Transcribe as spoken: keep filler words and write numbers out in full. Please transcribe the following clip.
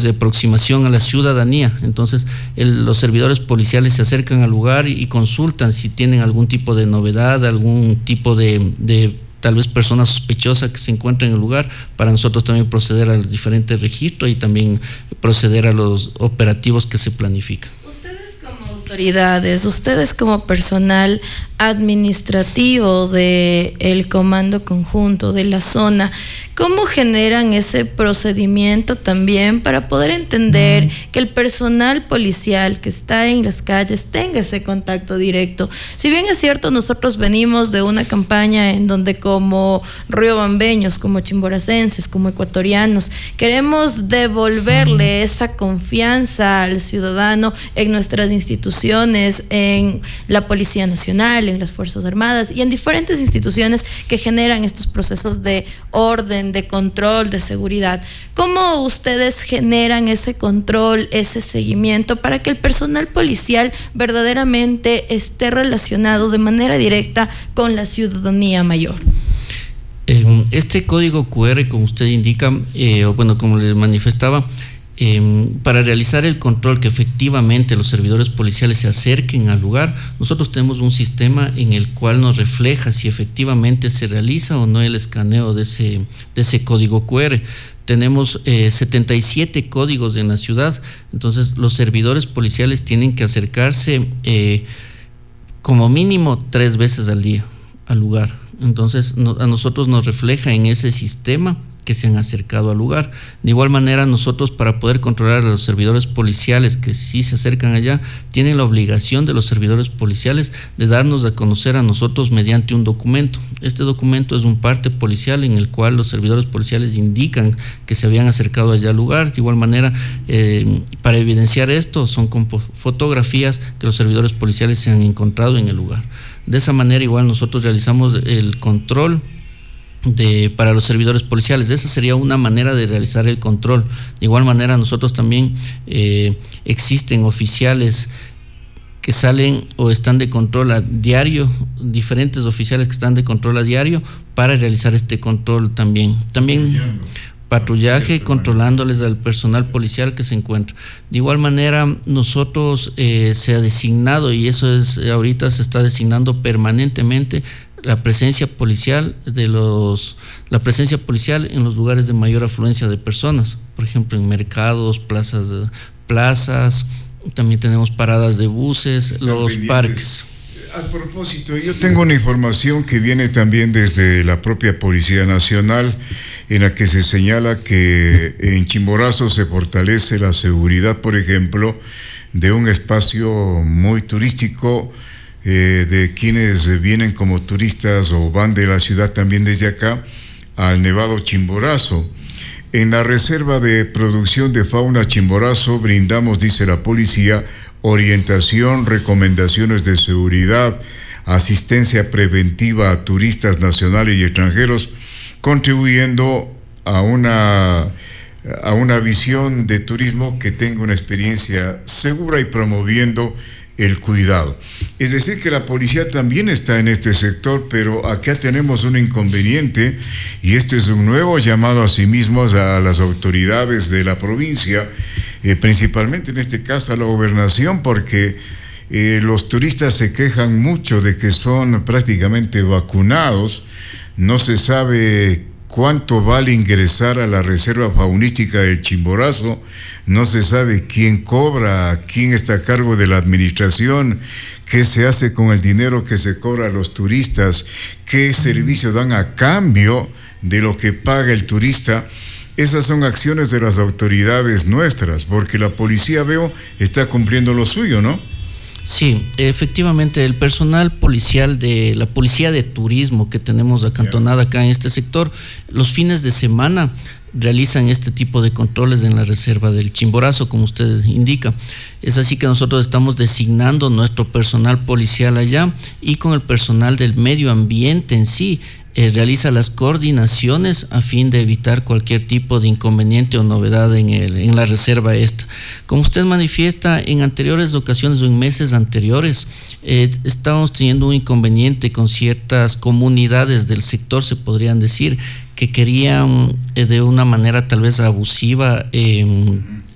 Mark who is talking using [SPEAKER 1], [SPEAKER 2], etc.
[SPEAKER 1] de aproximación a la ciudadanía. Entonces el, los servidores policiales se acercan al lugar y, y consultan si tienen algún tipo de novedad, algún tipo de, de tal vez persona sospechosa que se encuentra en el lugar, para nosotros también proceder al diferente registro y también proceder a los operativos que se planifican.
[SPEAKER 2] Ustedes como autoridades, ustedes como personal administrativo del Comando Conjunto de la zona, ¿cómo generan ese procedimiento también para poder entender que el personal policial que está en las calles tenga ese contacto directo? Si bien es cierto, nosotros venimos de una campaña en donde como riobambeños, como chimboracenses, como ecuatorianos, queremos devolverle esa confianza al ciudadano en nuestras instituciones, en la Policía Nacional, en las Fuerzas Armadas y en diferentes instituciones que generan estos procesos de orden, de control, de seguridad. ¿Cómo ustedes generan ese control, ese seguimiento para que el personal policial verdaderamente esté relacionado de manera directa con la ciudadanía mayor?
[SPEAKER 1] Este código cu erre, como usted indica, eh, o bueno, como les manifestaba, Eh, para realizar el control que efectivamente los servidores policiales se acerquen al lugar, nosotros tenemos un sistema en el cual nos refleja si efectivamente se realiza o no el escaneo de ese, de ese código cu erre. Tenemos eh, setenta y siete códigos en la ciudad, entonces los servidores policiales tienen que acercarse eh, como mínimo tres veces al día al lugar. Entonces no, a nosotros nos refleja en ese sistema que se han acercado al lugar. De igual manera, nosotros, para poder controlar a los servidores policiales que sí se acercan allá, tienen la obligación de los servidores policiales de darnos a conocer a nosotros mediante un documento. Este documento es un parte policial en el cual los servidores policiales indican que se habían acercado allá al lugar. De igual manera, eh, para evidenciar esto, son con fotografías que los servidores policiales se han encontrado en el lugar. De esa manera, igual nosotros realizamos el control De, para los servidores policiales. Esa sería una manera de realizar el control. De igual manera, nosotros también eh, existen oficiales que salen o están de control a diario, diferentes oficiales que están de control a diario para realizar este control también. También patrullaje, controlándoles al personal policial que se encuentra. De igual manera, nosotros eh, se ha designado, y eso es ahorita se está designando permanentemente, la presencia policial de los la presencia policial en los lugares de mayor afluencia de personas, por ejemplo en mercados, plazas de, plazas, también tenemos paradas de buses, Están los pendientes. Parques.
[SPEAKER 3] A propósito, yo tengo una información que viene también desde la propia Policía Nacional, en la que se señala que en Chimborazo se fortalece la seguridad, por ejemplo, de un espacio muy turístico, Eh, de quienes vienen como turistas o van de la ciudad también desde acá al Nevado Chimborazo. En la Reserva de Producción de Fauna Chimborazo brindamos, dice la policía, orientación, recomendaciones de seguridad, asistencia preventiva a turistas nacionales y extranjeros, contribuyendo a una, a una visión de turismo que tenga una experiencia segura y promoviendo el cuidado. Es decir, que la policía también está en este sector, pero acá tenemos un inconveniente, y este es un nuevo llamado a sí mismos a las autoridades de la provincia, eh, principalmente en este caso a la gobernación, porque eh, los turistas se quejan mucho de que son prácticamente vacunados, no se sabe cuánto vale ingresar a la Reserva Faunística del Chimborazo, no se sabe quién cobra, quién está a cargo de la administración, qué se hace con el dinero que se cobra a los turistas, qué servicios dan a cambio de lo que paga el turista. Esas son acciones de las autoridades nuestras, porque la policía, veo, está cumpliendo lo suyo, ¿no?
[SPEAKER 1] Sí, efectivamente, el personal policial de la Policía de Turismo que tenemos acantonada acá en este sector, los fines de semana realizan este tipo de controles en la Reserva del Chimborazo, como usted indica. Es así que nosotros estamos designando nuestro personal policial allá, y con el personal del medio ambiente en sí, Eh, realiza las coordinaciones a fin de evitar cualquier tipo de inconveniente o novedad en, el, en la reserva esta. Como usted manifiesta, en anteriores ocasiones o en meses anteriores, eh, estábamos teniendo un inconveniente con ciertas comunidades del sector, se podrían decir, que querían eh, de una manera tal vez abusiva eh,